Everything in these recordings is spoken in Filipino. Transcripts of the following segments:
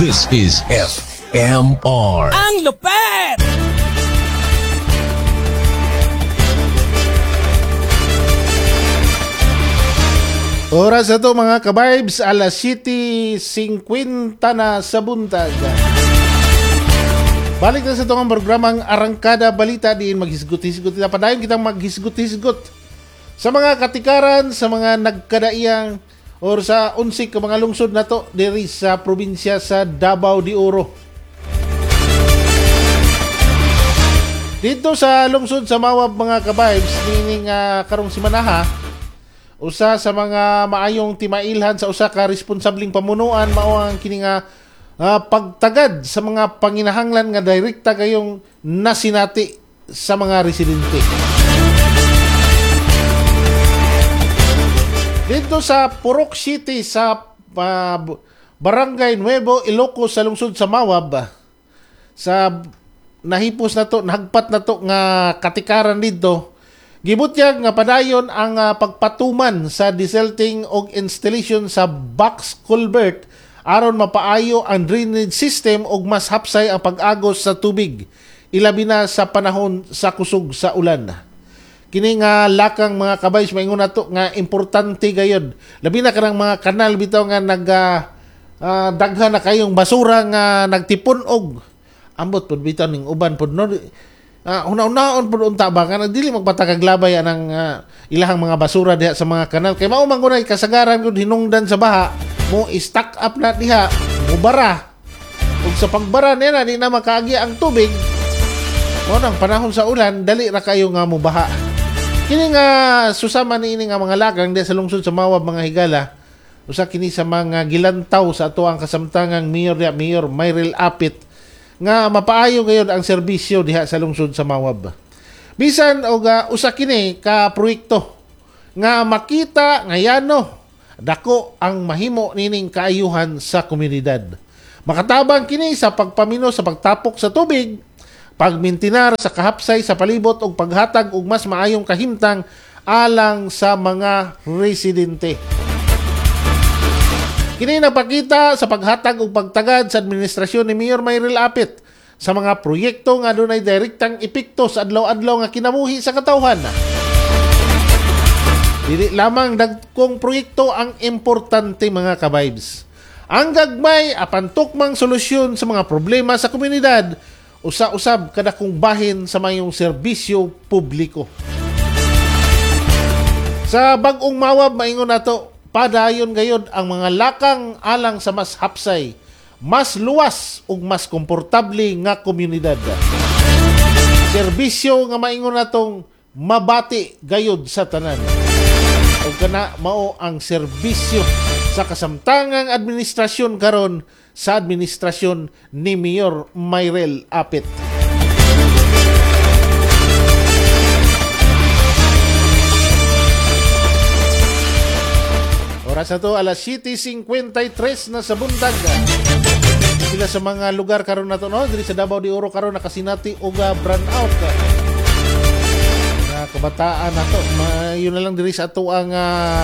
This is FMR. Ang lupet! Oras na to mga kabarbs, alas 7:50 na sa buntag. Balik na sa itong programang Arangkada Balita, diin maghisgot-hisgot. Padayon kitang maghisgot-hisgot sa mga katikaran, sa mga nagkadaiyang or sa unsik ka mga lungsod na to diri sa probinsya sa Davao de Oro. Dito sa lungsod sa Mawab mga kabarbs, meaning karong simanaha, usa sa mga maayong timailhan sa usa ka responsabling pamunuan mao ang kini nga pagtagad sa mga panginahanglan nga direkta kayong nasinati sa mga residente. Dito sa Purok City sa Barangay Nuevo, Ilocos sa lungsod sa Mawab, sa nahipos na to, nahagpat na to nga katikaran dito. Gibutyag nga padayon ang pagpatuman sa desilting og installation sa box culvert aron mapaayo ang drainage system og mas hapsay ang pag-agos sa tubig, ilabi na sa panahon sa kusog sa ulan. Kini nga lakang mga kabays maingon nato nga importante gayud, labi na kanang mga kanal bitaw nga daghan na kayong basura nga nagtipon og ambot pud bitaw ning uban pud no. Una-unaon po unta ba nga dili magpatagaglabay anang ilahang mga basura diha sa mga kanal kay mao man gunay kasagaran gud hinungdan sa baha mo i-stack up na diha mo bara ug sa pagbara niya di na makaagi ang tubig mo nang panahon sa ulan dali ra kayo nga mo baha. Kini nga susama niini nga mga lakang diha sa lungsod sa Mawab mga higala, usa kini sa mga gilantaw sa ato ang kasamtangang Mayor Myrel Apit nga mapaayo gayud ang serbisyo diha sa lungsod sa Mawab. Bisan og usa kini ka proyekto nga makita nga yano dako ang mahimo nining kaayuhan sa komunidad. Makatabang kini sa pagpamino sa pagtapok sa tubig, pagmintinar sa kahapsay sa palibot ug paghatag og mas maayong kahimtang alang sa mga residente. Kini napakita sa paghatag ug pagtagad sa administrasyon ni Mayor Myrel Apit sa mga proyekto nga dunay direktang epekto sa adlaw-adlaw nga kinabuhi sa katawhan. Dili lamang dagkong proyekto ang importante mga kabibes. Ang gagmay apan tukmang solusyon sa mga problema sa komunidad, usa-usab kada kong bahin sa mayong serbisyo publiko. Sa bag-ong Mawab maingon nato, padayon gayud ang mga lakang alang sa mas hapsay, mas luwas ug mas komportable nga komunidad. Serbisyo nga maingon natong mabati gayud sa tanan. Ug kana mao ang serbisyo sa kasamtangang administrasyon karon sa administrasyon ni Mayor Myrel Apit. Oras na to, alas 7:53 na sa buntag. Sila sa mga lugar karon na to, no? Diri sa Davao de Oro karon nakasinati og brownout. Nga kabataan na to. Yun na lang diri sa ato ang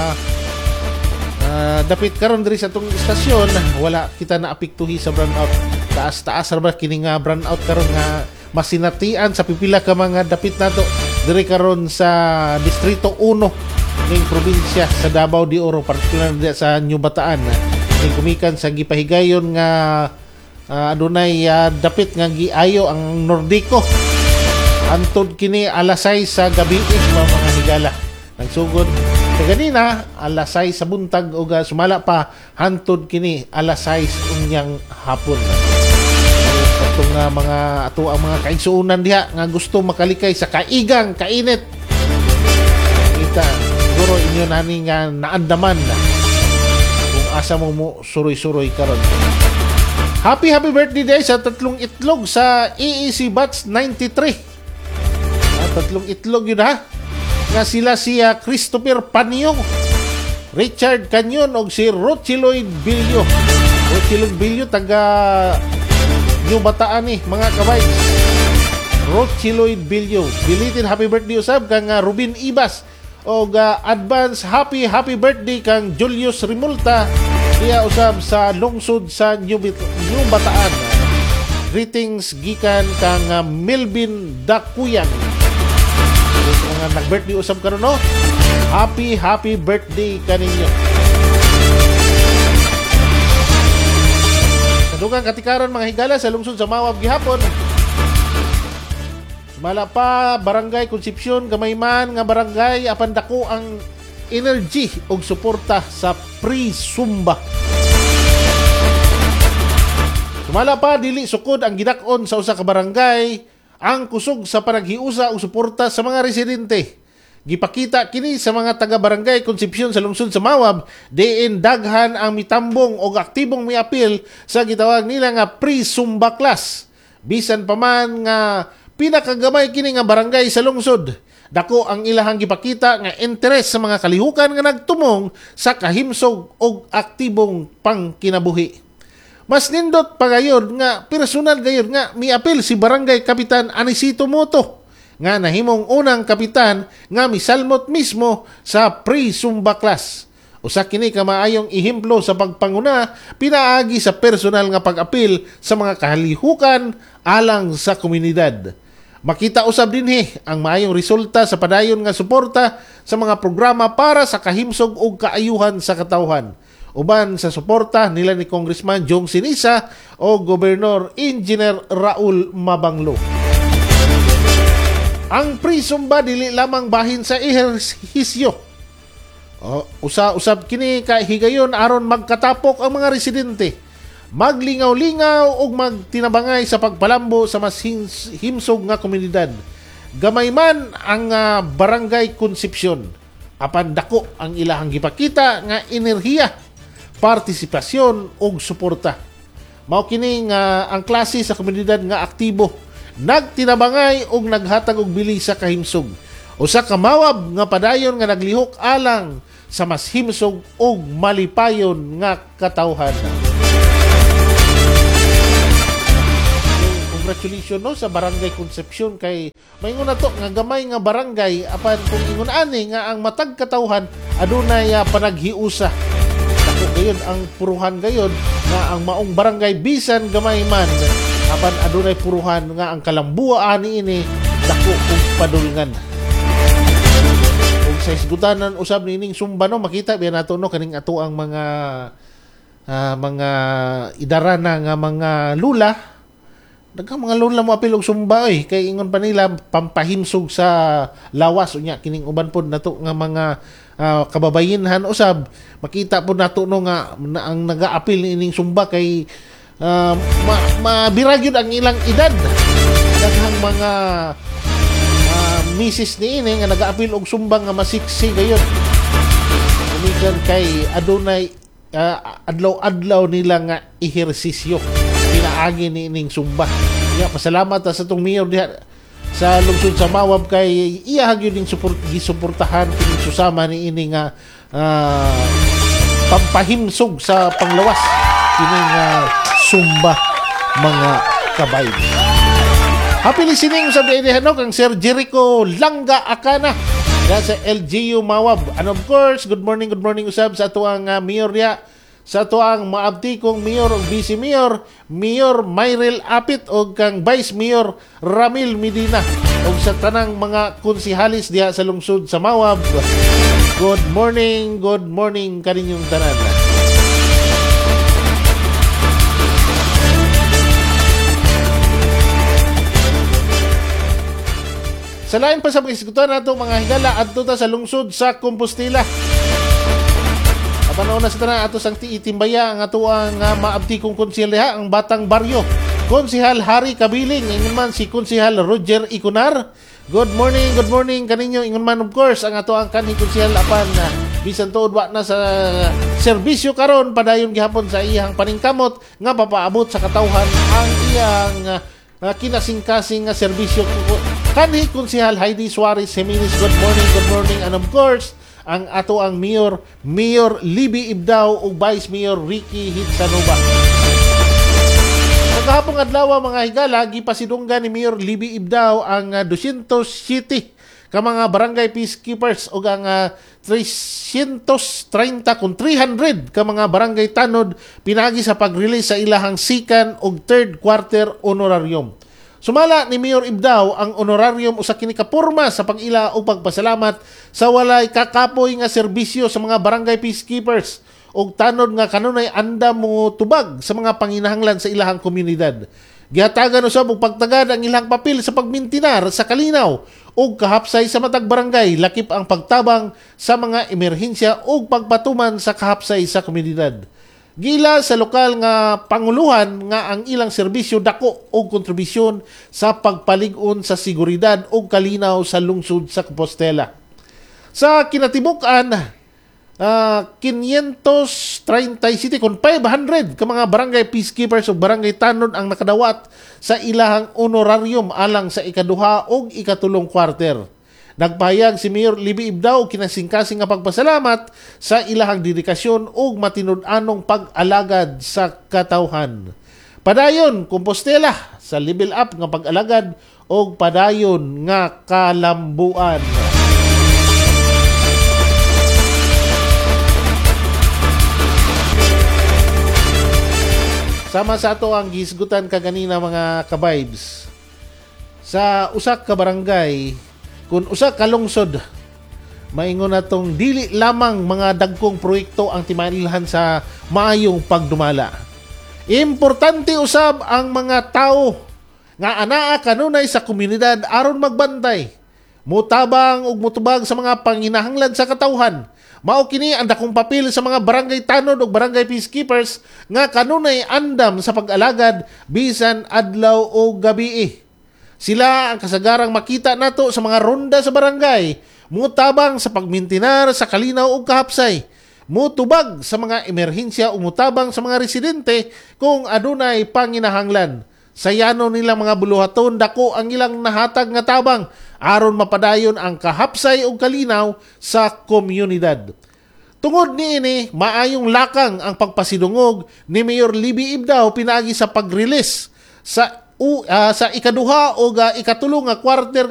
dapit karon diri sa atong istasyon. Wala kita na apektuhi sa brownout. Taas-taas ra ba kini nga brownout karon nga masinatian sa pipila ka mga dapit nato diri karon sa Distrito 1 ning probinsya sa Davao de Oro, partikular sa New Bataan. Ning kumikan sa gipahigayon nga adunay dapit nga giayo ang Nordico. Antod kini alas 6 sa gabi mga higala. Nagsugod kanina alas 6 sa buntag ug sumala pa hantod kini alas 6 unyang hapon. Atong mga ato ang mga kaigsuonan diha nga gusto makalikay sa kaigang kainit. Kita siguro inyo nani nga naandaman kung asa mo suroy-suroy karon. Happy birthday day sa tatlong itlog sa EEC Batch 93. Tatlong itlog yun ha. Nga sila siya Christopher Panyo, Richard Canyon o si Rochiloid Bilyo. Rochiloid Bilyo taga New Bataan ni mga kabay. Rochiloid Bilyo. Belated happy birthday usab kang Rubin Ibas. O advance happy birthday kang Julius Rimulta Diya usab sa lungsod sa New Bataan. Greetings gikan kang Melvin Dakuyan. So, nga nag-birthday usab karon no. Happy birthday kaninyo. Sa dugang katikaran mga higala sa lungsod sa Mawab gihapon. Sumala pa Barangay Concepcion gamay man nga barangay apan dako ang energy og suporta sa pre-Zumba. Sumala pa dili sukod ang gidak-on sa usa ka barangay ang kusog sa panaghiusa og suporta sa mga residente. Gipakita kini sa mga taga-barangay Concepcion sa lungsod sa Mawab diin daghan ang mitambong og aktibong miapil sa gitawag nila nga pre-Zumba class. Bisan pa man nga pinakagamay kini nga barangay sa lungsod. Dako ang ilahang gipakita nga interes sa mga kalihukan nga nagtumong sa kahimsog og aktibong pangkinabuhi. Mas nindot pa gayud nga personal gayud nga miapil si Barangay Kapitan Anisito Moto nga nahimong unang kapitan nga misalmot mismo sa pre-Zumba class. Usa kini ka maayong ehemplo sa pagpanguna pinaagi sa personal nga pag-apil sa mga kalihukan alang sa komunidad. Makita usab dinhi ang maayong resulta sa padayon nga suporta sa mga programa para sa kahimsog ug kaayuhan sa katawhan. Uban sa suporta nila ni Congressman Jong Sinisa o Gobernador Engineer Raul Mabanglo. Ang pre-Zumba dili lamang bahin sa ehersisyo. Usab kini ka higayon aron magkatapok ang mga residente. Maglingaw-lingaw ug magtinabangay sa pagpalambo sa mas himsog nga komunidad. Gamay man ang Barangay Concepcion. Apan dako ang ilahang gipakita nga enerhiya, partisipasyon ug suporta. Mao kini nga ang klase sa komunidad nga aktibo, nagtinabangay ug naghatag og bili sa kahimsog. Usa ka mawab nga padayon nga naglihok alang sa mas himsog ug malipayon nga katawhan. Congratulations no sa Barangay Concepcion kay maingon nato nga gamay nga barangay apan kung ingon ani nga ang matag katawhan adunay panaghiusa. Dako gayon ang puruhan gayon nga ang maong barangay bisan gamay man apan adunay puruhan nga ang kalambuan ani ini dako ug padulngan. Kung sa isgutanan usab nining Zumba no makita biya nato no kaning ato ang mga idarana nga mga lula. Daghang mga lula mo apil og Zumba kay ingon pa nila pampahimsog sa lawas unya kining uban pod nato nga mga kababayenhan usab makita pod nato no nga ang nagaapil nining Zumba kay mabira gyud ang ilang edad. Daghang mga misis niini nga nagaapil og Zumba nga masiksi gayon. Kumikan kay adunay adlaw-adlaw nila nga ehersisyo pinaagi ni ining Zumba. Kaya pasalamat sa itong mayor diha sa lungsod sa Mawab kay iya gyud ning gisuportahan kining susama ni ini nga pampahimsog sa panglawas kining Zumba mga kabay. Happy listening sa diha kang Sir Jericho Langga Akana sa LGU Mawab. And of course, good morning usab sa atuang mayor diha sa tuang maabti kong mayor o vice mayor, Mayor Myril Apit o kang vice mayor Ramil Medina o sa tanang mga konsihalis diha sa lungsod sa Mawab. Good morning kaninyong tanan. Sa lain pa sa pag-isikutan nato mga higala adto ta sa lungsod sa Compostela. Panahon na sa tanan ato sang tiitimbaya ang ato ang maabti kong konsehal diha ang Batang Baryo. Konsehal Harry Kabiling, ingon man si Konsehal Roger Icunar. Good morning kaninyo. Ingon man of course ang ato ang kanhi konsehal apan bisan tuod wa na sa serbisyo karon padayon gihapon sa iyang paningkamot nga papaabot sa katawhan ang iyang kinasing-kasing nga serbisyo kanhi Konsehal Heidi Suarez Jimenez. Good morning and of course ang ato ang Mayor Libby Ibdao ug Vice Mayor Ricky Hitsanova. Kahapong adlaw mga higala gipasidunggan ni Mayor Libby Ibdao ang 207 ka mga barangay peacekeepers ug ang 330 kung 300 ka mga barangay tanod pinagi sa pag-release sa ilahang second ug third quarter honorarium. Sumala ni Mayor Ibdao ang honorarium usa kini ka porma sa pag-ila o pagpasalamat sa walay kakapoy nga serbisyo sa mga barangay peacekeepers ug tanod nga kanunay andam mo tubag sa mga panginahanglan sa ilahang komunidad. Gihatagan usab og pagtagad ang ilang papel sa pagmintinar sa kalinaw ug kahapsay sa matag barangay, lakip ang pagtabang sa mga emerhensya ug pagpatuman sa kahapsay sa komunidad. Gila sa lokal nga panguluhan nga ang ilang serbisyo dako og kontribusyon sa pagpalig-on sa seguridad ug kalinaw sa lungsod sa Compostela. Sa kinatibukan, 537 kung 500 ka mga barangay peacekeepers o barangay tanod ang nakadawat sa ilahang honorarium alang sa ikaduha o ikatulong quarter. Nagpahayag si Mayor Libby Ibdao kinasingkasing nga pagpasalamat sa ilahang dedikasyon o matinud-anong pag-alagad sa katawhan. Padayon, Compostela sa level up nga pag-alagad o padayon nga kalambuan. Sama sa ato ang gisgutan kaganina mga ka-vibes. Sa usak ka barangay, kung usak ka lungsod, maingon natong dili lamang mga dagkong proyekto ang timailhan sa maayong pagdumala. Importante usab ang mga tao nga anaa kanunay sa komunidad aron magbantay, mutabang ug mutubag sa mga panginahanglan sa katawhan. Mao kini ang dakong papel sa mga barangay tanod ug barangay peacekeepers nga kanunay andam sa pag-alagad bisan adlaw o gabi. Sila ang kasagarang makita nato sa mga ronda sa barangay, mutabang sa pagmintinar sa kalinaw ug kahapsay, mutubag sa mga emerhensya ug mutabang sa mga residente kung adunay panginahanglan. Sayano nila mga buluhaton dako ang ilang nahatag nga tabang aron mapadayon ang kahapsay ug kalinaw sa komunidad. Tungod niini, maayong lakang ang pagpasidungog ni Mayor Libby Ibdao pinaagi sa pag-release sa ikaduha o ikatulong nga quarter